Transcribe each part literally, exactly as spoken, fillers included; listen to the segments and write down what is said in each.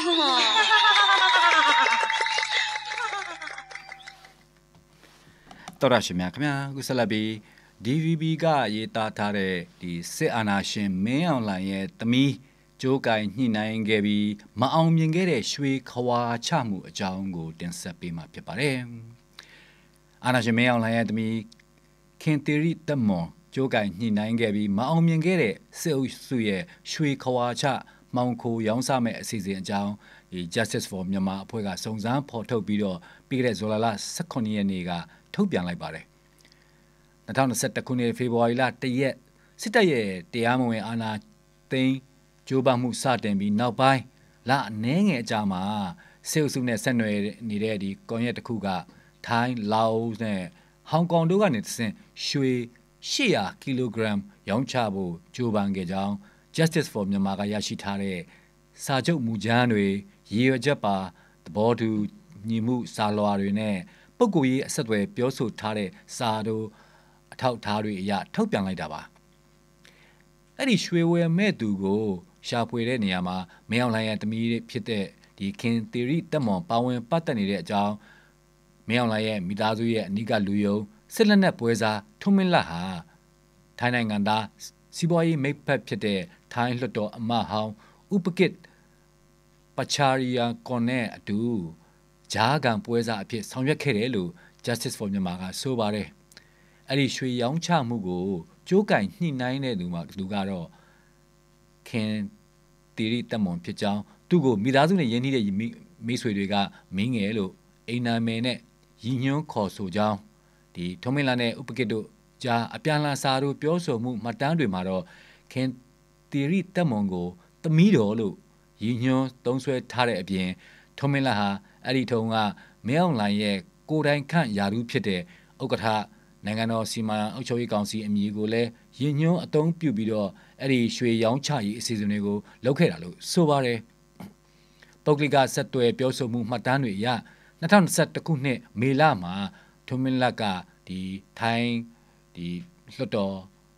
တော်ရရှိမြခင်ဗျာခုဆက်လက်ပြီး D V B ကရေးသားထားတဲ့ဒီစစ်အာဏာရှင်မင်းအောင်လှိုင်ရဲ့သမီးကြိုးကင်ညှိနှိုင်းခဲ့ပြီးမအောင်မြင်ခဲ့တဲ့ရွှေခွာချမှုအကြောင်းကိုတင်ဆက်ပေးမှာဖြစ်ပါတယ်။အာဏာရှင်မင်းအောင်လှိုင်ရဲ့သမီးခင်သီရိသက်မွန်ကြိုးကင်ညှိနှိုင်းခဲ့ပြီးမအောင်မြင်ခဲ့တဲ့စစ်အုပ်စုရဲ့ရွှေခွာချမောင်ခိုရောင်းစားမဲ့အစီအစဉ်အကြောင်းဒီ Justice for Myanmar အဖွဲ့ကစုံစမ်းဖော်ထုတ်ပြီးတော့ပြီးခဲ့တဲ့ဇူလိုင်လ十九ရက်နေ့ကထုတ်ပြန်လိုက်ပါတယ်။၂၀၂၁ခုနှစ်ဖေဖော်ဝါရီလတရက်စစ်တပ်ရဲ့တရားမဝင်အာဏာသိမ်းကြိုးပမ်းမှုစတင်ပြီးနောက်ပိုင်းလအနည်းငယ်အကြာမှာစစ်အုပ်စုနဲ့ဆက်နွယ်နေတဲ့ဒီကွန်ရက်တစ်ခုကထိုင်းလာအိုနဲ့ဟောင်ကောင်တို့ကနေတဆင့်ရွှေ၈၀၀ကီလိုဂရမ်ရောင်းချဖို့ကြိုးပမ်းခဲ့ကြောင်း Justice for Myanmar ကရရှိထားတဲ့စာချုပ်မူကြမ်းတွေရည်ရွယ်ချက်ပါသဘောတူညီမှုစာလွှာတွေနဲ့ပုဂ္ဂိုလ်ရေးအဆက်အသွယ်ပြောဆိုထားတဲ့စာတို့အထောက်အထားတွေအရထုတ်ပြန်လိုက်တာပါအဲ့ဒီရွှေဝယ်မဲ့သူကိုရှာဖွေတဲ့နေရာမှာမင်းအောင်လှိုင်ရဲ့သမီးဖြစ်တဲ့ဒီခင်သီရိသက်မွန်ပါဝင်ပတ်သက်နေတဲ့အကြောင်းမင်းအောင်လှိုင်ရဲ့မိသားစုရဲ့အနိကလူယုံစစ်လက်နက်ပွဲစားထွန်းမင်းလတ်ဟာထိုင်းနိုင်ငံသားစီးပွားရေးမိတ်ဖက်ဖြစ်တဲ့ထိုင်းလွှတ်တော်အမတ်ဟောင်းဥပကိတ်ပချာရီယာကွန်နဲ့အတူဂျားကန်ပွဲစားအဖြစ်ဆောင်ရွက်ခဲ့တယ်လို့ Justice for Myanmar ကဆိုပါတယ်။အဲ့ဒီရွှေရောင်းချမှုကိုကြိုးကင်ညှိနှိုင်းတဲ့သူမှာသူကတော့ခင်တီရီတက်မွန်ဖြစ်ကြောင်းသူ့ကိုမိသားစုနဲ့ရင်းနှီးတဲ့မိတ်ဆွေတွေကမင်းငယ်လို့အိမ်နာမယ်နဲ့ရည်ညွှန်းခေါ်ဆိုကြောင်းဒီထုံးမင်းလာနဲ့ဥပကိတ်တို့ကြားအပြန်လာစာတို့ပြောဆိုမှုမှတ်တမ်းတွေမှာတော့ခင်တီရီတက်မွန်ကိုသမီးတော်လို့ရည်ညွှန်းသုံးဆွဲထားတဲ့အပြင်ထုံးမင်းလာဟာအဲ့ဒီထုံးကမင်းအောင်လှိုင်ရဲ့ကိုယ်တိုင်ခန့်ယာရုဖြစ်တဲ့ဥက္ကဋ္ဌနိုင်ငံတော်စီမံအုပ်ချုပ်ရေးကောင်စီအမည်ကိုလည်းရည်ညွှန်းအသုံးပြုပြီးတော့အဲ့ဒီရွှေရောင်းချရေးအစီအစဉ်တွေကိုလုပ်ခဲ့တာလို့ဆိုပါတယ်ပုဂ္ဂလိကဆက်သွယ်ပြောဆိုမှုမှတ်တမ်းတွေအရ၂၀၂၁ခုနှစ်မေလမှာထုံမင်းလက်ကဒီထိုင်းဒီလွှတ်တော်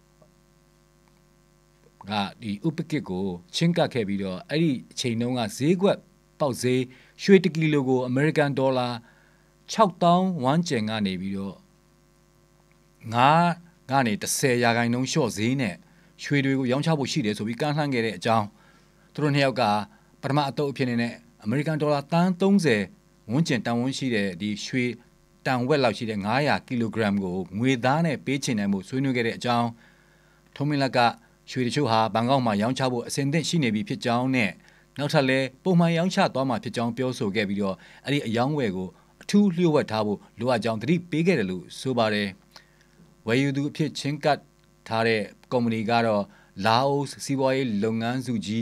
ကဒီဥပကိတ်ကိုချင်းကပ်ခဲ့ပြီးတော့အဲ့ဒီအချိန်တုန်းကဈေးကွက်ပေါက်ဈေးရွှေတကီလိုကိုအမေရိကန်ဒေါ်လာ၆သောင်းဝန်းကျင်ကနေပြီးတော့ငါးကနေ၁၀ရာခိုင်နှုန်းလျှော့ဈေးနဲ့ရွှေတွေကိုရောင်းချဖို့ရှိတယ်ဆိုပြီးကန့်လှန့်ခဲ့တဲ့အကြောင်းသူတို့နှစ်ယောက်ကပထမအတုပ်အဖြစ်နဲ့အမေရိကန်ဒေါ်လာတန်း၃၀ဝန်းကျင်တန်ဝန်းရှိတဲ့ဒီရွှေတန်ဝက်လောက်ရှိတဲ့၅၀၀ကီလိုဂရမ်ကိုငွေသားနဲ့ပေးချင်တယ်မှုဆွေးနွေးခဲ့တဲ့အကြောင်းထုံးမင်းလက်ကရွှေတချို့ဟာဘန်ကောက်မှာရောင်းချဖို့အစဉ်သင့်ရှိနေပြီဖြစ်ကြောင်းနဲ့နောက်ထပ်လဲပုံမှန်ရောင်းချသွားမှာဖြစ်ကြောင်းပြောဆိုခဲ့ပြီးတော့အဲ့ဒီအယောင်းဝယ်ကိုအထူးလျှို့ဝှက်ထားဖို့လိုအပ်ကြောင်းသတိပေးခဲ့တယ်လို့ဆိုပါတယ်ဝယ်ယူသူအဖြစ်ချင်းကပ်ထားတဲ့ကုမ္ပဏီကတော့လာအိုစီးပွားရေးလုပ်ငန်းစုကြီး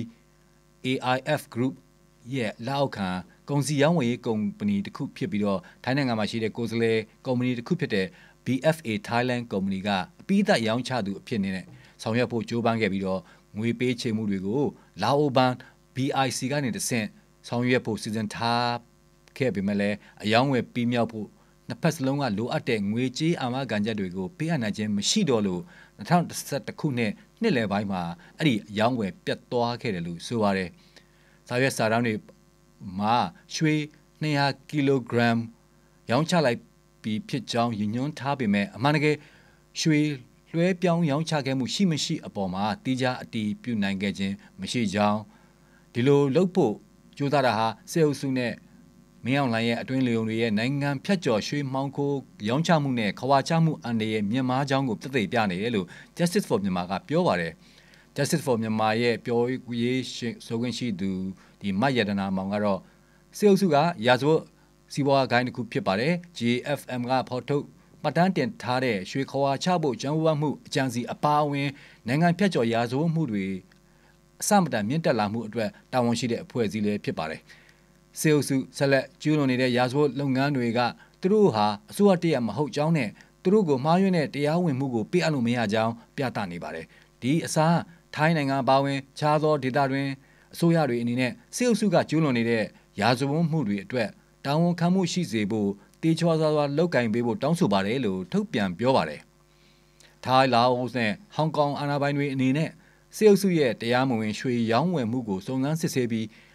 A I F Group ရဲ့လက်အောက်ခံကုန်စည်ရောင်းဝယ်ရေးကုမ္ပဏီတစ်ခုဖြစ်ပြီးတော့ထိုင်းနိုင်ငံမှာရှိတဲ့ကိုယ်စားလှယ်ကုမ္ပဏီတစ်ခုဖြစ်တဲ့ B F A Thailand ကုမ္ပဏီကအပိသက်ရောင်းချသူအဖြစ်နဲ့ဆောင်ရွက်ဖို့ကြိုးပမ်းခဲ့ပြီးတော့ငွေပေးချေမှုတွေကိုလာအိုဘန် B I C ကနေတဆင့်ဆောင်ရွက်ဖို့စီစဉ်ထားခဲ့ပေမဲ့လည်းအယောင်းဝယ်ပြီးမြောက်ဖို့နှစ်ဖက်စလုံးကလိုအပ်တဲ့ငွေကြေးအာမခံချက်တွေကိုပေးအပ်နိုင်ခြင်းမရှိတော့လို့၂၀၂၁ခုနှစ်နှစ်လယ်ပိုင်းမှာအဲ့ဒီအယောင်းဝယ်ပြတ်သွားခဲ့တယ်လို့ဆိုပါတယ်။စာရွက်စာတမ်းတွေမှာရွှေ၂၀၀ကီလိုဂရမ်ရောင်းချလိုက်ပြီးဖြစ်ကြောင်းရည်ညွှန်းထားပေမဲ့အမှန်တကယ်ရွှေလွှဲပြောင်းရောင်းချခဲ့မှုရှိမရှိအပေါ်မှာတိကျအတည်ပြုနိုင်ခဲ့ခြင်းမရှိကြောင်းဒီလိုလုပ်ဖို့ကြိုးစားတာဟာစစ်အုပ်စုနဲ့မင်းအောင်လှိုင်ရဲ့အတွင်းလေုံတွေရဲ့နိုင်ငံဖြတ်ကျော်ရွှေမှောင်ခိုရောင်းချမှုနဲ့ခွာချမှုအန္တရာယ်မြန်မာကြောင်းကိုပြသပြနေတယ်လို့ Justice for Myanmar ကပြောပါတယ် Justice for Myanmar ရဲ့ပြောရေးဆိုခွင့်ရှိသူဒီမတ်ရတနာမောင်ကတော့စစ်အုပ်စုကရာဇဝတ်စီးပွားဂိုင်းတစ်ခုဖြစ်ပါတယ် J F M ကဖော်ထုတ်မှတ်တမ်းတင်ထားတဲ့ရွှေခွာချဖို့ကြံဝတ်မှုအကြံစီအပါအဝင်နိုင်ငံဖြတ်ကျော်ရာဇဝတ်မှုတွေအစမတန်မြင့်တက်လာမှုအတွက်တာဝန်ရှိတဲ့အဖွဲ့အစည်းလည်းဖြစ်ပါတယ်စေအုပ်စုဆက်လက်ကျူးလွန်နေတဲ့ရာဇဝတ်လုပ်ငန်းတွေကသူတို့ဟာအစိုးရတရမဟုတ်ကြောင်းနဲ့သူတို့ကိုမှားယွင်းတဲ့တရားဝင်မှုကိုပေးအပ်လို့မရကြောင်းပြသနေပါတယ်ဒီအစားထိုင်းနိုင်ငံပါဝင်ခြားသောဒေသတွင်အစိုးရတွေအနေနဲ့စေအုပ်စုကကျူးလွန်နေတဲ့ရာဇဝတ်မှုတွေအတွက်တာဝန်ခံမှုရှိစေဖို့တေချောစွာစွာလောက်ကင်ပေးဖို့တောင်းဆိုပါတယ်လို့ထုတ်ပြန်ပြောပါတယ်ထိုင်းလာအိုနဲ့ဟောင်ကောင်အာဏာပိုင်တွေအနေနဲ့စေအုပ်စုရဲ့တရားမဝင်ရွှေရောင်းဝယ်မှုကိုစုံစမ်းစစ်ဆေးပြီး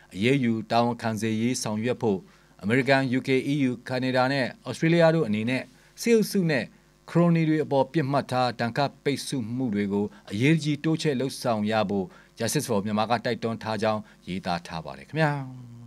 အရေးယူတာဝန်ခံစေရေးဆောင်ရွက်ဖို့အမေရိကန် ယူ ကေ အီး ယူ ကနေဒါနဲ့ဩစတြေးလျတို့အနေနဲ့စစ်အုပ်စုနဲ့ခရိုနီတွေအပေါ်ပြစ်မှတ်ထားတန်ခတ်ပိတ်ဆို့မှုတွေကိုအရေးကြီးတိုးချဲ့လှုပ်ဆောင်ရဖို့ Justice for Myanmar ကတိုက်တွန်းထားကြောင်းရေးသားထားပါတယ်ခင်ဗျာ